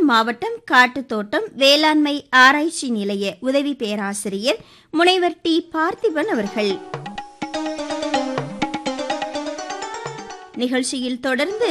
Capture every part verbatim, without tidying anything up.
மாவட்டம் காட்டுத்தோட்டம் வேளாண்மை ஆராய்ச்சி நிலைய உதவி பேராசிரியர் முனைவர் டி பார்த்திபன் அவர்கள். நிகழ்ச்சியில் தொடர்ந்து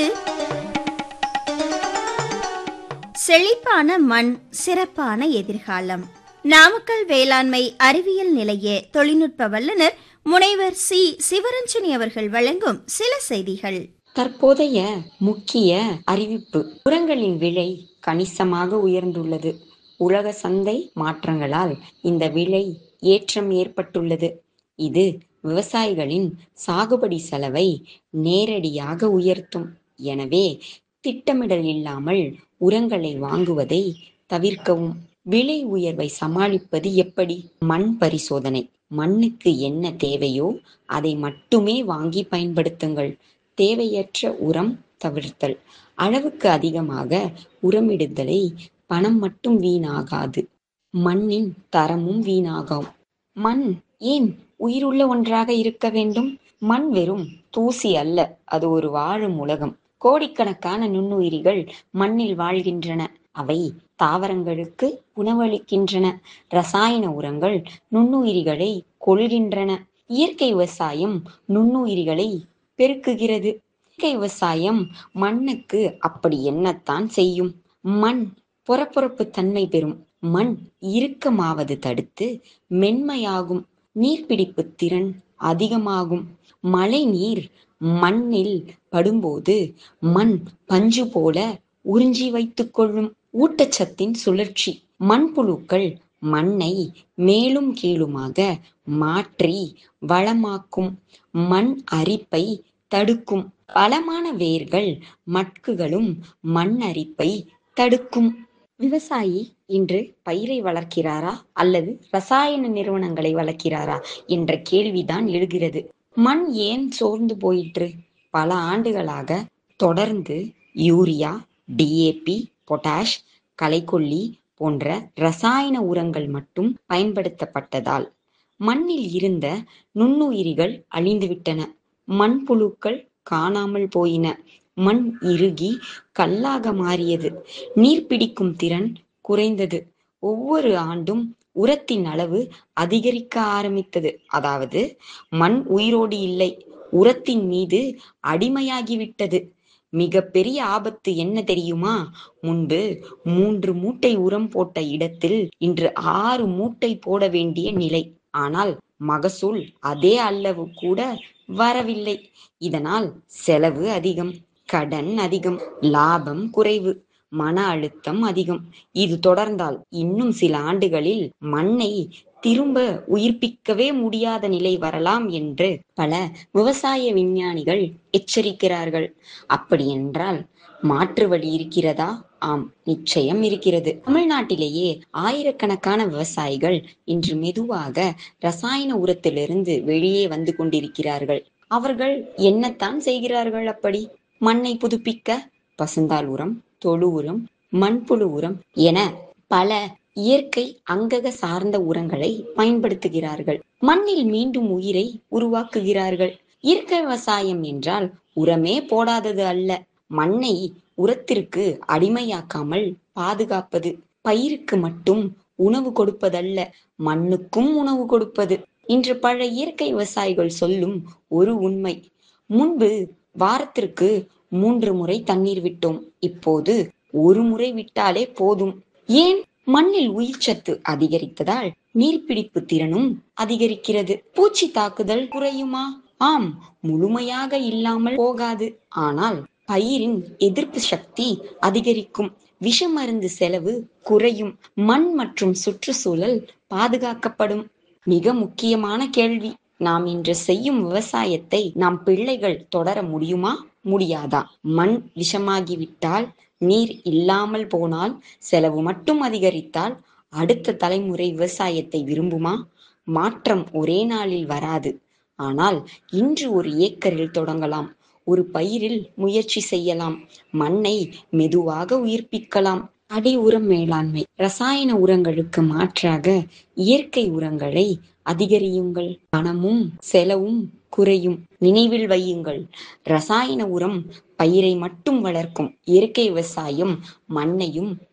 செழிப்பான மண் சிறப்பான எதிர்காலம், நாமக்கல் வேளாண்மை அறிவியல் நிலைய தொழில்நுட்ப வல்லுநர் முனைவர் சி சிவரஞ்சனி அவர்கள் வழங்கும் சில செய்திகள். தற்போதைய முக்கிய அறிவிப்பு: உரங்களின் விலை கணிசமாக உயர்ந்துள்ளது. உலக சந்தை மாற்றங்களால் இந்த விலை ஏற்றம் ஏற்பட்டுள்ளது. இது விவசாயிகளின் சாகுபடி செலவை நேரடியாக உயர்த்தும். எனவே திட்டமிடல் இல்லாமல் உரங்களை வாங்குவதை தவிர்க்கவும். விலை உயர்வை சமாளிப்பது எப்படி? மண் பரிசோதனை. மண்ணுக்கு என்ன தேவையோ அதை மட்டுமே வாங்கி பயன்படுத்துங்கள். தேவையற்ற உரம் தவிர்த்தல். அளவுக்கு அதிகமாக உரமிடுதலை பணம் மட்டும் வீணாகாது, மண்ணின் தரமும் வீணாகும். மண் ஏன் உயிருள்ள ஒன்றாக இருக்க வேண்டும்? மண் வெறும் தூசி அல்ல, அது ஒரு வாழும் உலகம். கோடிக்கணக்கான நுண்ணுயிரிகள் மண்ணில் வாழ்கின்றன. அவை தாவரங்களுக்கு உணவளிக்கின்றன. ரசாயன உரங்கள் நுண்ணுயிரிகளை கொல்கின்றன. இயற்கை விவசாயம் நுண்ணுயிரிகளை பெருக்குகிறது. இயற்கை விவசாயம் மண்ணுக்கு அப்படி என்னத்தான் செய்யும்? மண் பொறப்பொறப்பு தன்மை பெறும். மண் இறுக்கமாவது தடுத்து மென்மையாகும். நீர்பிடிப்பு திறன் அதிகமாகும். மழை நீர் மண்ணில் படும்போது மண் பஞ்சு போல உறிஞ்சி வைத்துக் கொள்ளும். ஊட்டச்சத்தின் சுழற்சி. மண்புழுக்கள் மண்ணை மேலும் கீழுமாக மாற்றி வளமாக்கும். மண் அரிப்பை தடுக்கும். பலமான வேர்கள் மட்குகளும் மண் அரிப்பை தடுக்கும். விவசாயி இன்று பயிரை வளர்க்கிறாரா அல்லது ரசாயன நிறுவனங்களை வளர்க்கிறாரா என்ற கேள்விதான் எழுகிறது. மண் ஏன் சோர்ந்து போயிற்று? பல ஆண்டுகளாக தொடர்ந்து யூரியா, டிஏபி, பொட்டாஷ், களைக்கொல்லி போன்ற ரசாயன உரங்கள் மட்டும் பயன்படுத்தப்பட்டதால் மண்ணில் இருந்த நுண்ணுயிரிகள் அழிந்துவிட்டன. மண்புழுக்கள் காணாமல் போயின. மண் இறுகி கல்லாக மாறியது. நீர் பிடிக்கும் திறன் குறைந்தது. ஒவ்வொரு ஆண்டும் உரத்தின் அளவு அதிகரிக்க ஆரம்பித்தது. அதாவது மண் உயிரோடு இல்லை, உரத்தின் மீது அடிமையாகிவிட்டது. மிக பெரிய ஆபத்து என்ன தெரியுமா? முன்பு மூன்று மூட்டை உரம் போட்ட இடத்தில் இன்று ஆறு மூட்டை போட வேண்டிய நிலை. ஆனால் மகசூல் அதே அளவு கூட வரவில்லை. இதனால் செலவு அதிகம், கடன் அதிகம், லாபம் குறைவு, மன அழுத்தம் அதிகம். இது தொடர்ந்தால் இன்னும் சில ஆண்டுகளில் மண்ணை திரும்ப உயிர்ப்பிக்கவே முடியாத நிலை வரலாம் என்று பல விவசாய விஞ்ஞானிகள் எச்சரிக்கிறார்கள். அப்படி என்றால் மாற்று வழி இருக்கிறதா? ஆம், நிச்சயம் இருக்கிறது. தமிழ்நாட்டிலேயே ஆயிரக்கணக்கான விவசாயிகள் இன்று மெதுவாக ரசாயன உரத்திலிருந்து வெளியே வந்து கொண்டிருக்கிறார்கள். அவர்கள் என்னத்தான் செய்கிறார்கள்? அப்படி மண்ணை புதுப்பிக்க பசுந்தாள் உரம், தொழு உரம், மண்புழு உரம் என பல இயற்கை அங்கக சார்ந்த உரங்களை பயன்படுத்துகிறார்கள். மண்ணில் மீண்டும் உயிரை உருவாக்குகிறார்கள். இயற்கை விவசாயம் என்றால் உரமே போடாதது அல்ல, மண்ணை உரத்திற்கு அடிமையாக்காமல் பாதுகாப்பது. பயிருக்கு மட்டும் உணவு கொடுப்பதல்ல, மண்ணுக்கும் உணவு கொடுப்பது. இன்று பல இயற்கை விவசாயிகள் சொல்லும் ஒரு உண்மை: முன்பு வாரத்திற்கு மூன்று முறை தண்ணீர் விட்டோம், இப்போது ஒரு முறை விட்டாலே போதும். ஏன்? மண்ணில் உயிர்ச்சத்து அதிகரித்ததால் நீர்பிடிப்பு திறனும் அதிகரிக்கிறது. பூச்சி தாக்குதல் குறையுமா? ஆம், முழுமையாக இல்லாமல் போகாது. ஆனால் பயிரின் எதிர்ப்பு சக்தி அதிகரிக்கும். விஷ மருந்து செலவு குறையும். மண் மற்றும் சுற்றுச்சூழல் பாதுகாக்கப்படும். மிக முக்கியமான கேள்வி: நாம் இன்று செய்யும் விவசாயத்தை நம் பிள்ளைகள் தொடர முடியுமா, முடியாதா? மண் விஷமாகிவிட்டால், நீர் இல்லாமல் போனால், செலவு மட்டும் அதிகரித்தால் அடுத்த தலைமுறை விவசாயத்தை விரும்புமா? மாற்றம் ஒரே நாளில் வராது. ஆனால் இன்று ஒரு ஏக்கரில் தொடங்கலாம். ஒரு பயிரில் முயற்சி செய்யலாம். மண்ணை மெதுவாக உயிர்ப்பிக்கலாம். அடி உரம் மேலாண்மை. ரசாயன உரங்களுக்கு மாற்றாக இயற்கை உரங்களை அதிகரியுங்கள். பணமும் செலவும் குறையும். நினைவில் வையுங்கள், ரசாயன உரம் பயிரை மட்டும் வளர்க்கும். இயற்கை விவசாயம் மண்ணையும்